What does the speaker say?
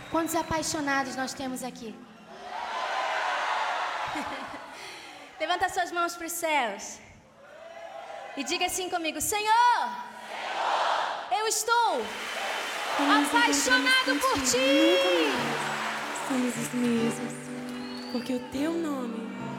Quantos apaixonados nós temos aqui? Levanta suas mãos para os céus e diga assim comigo: Senhor, eu estou apaixonado por ti. Somos os mesmos, porque o teu nome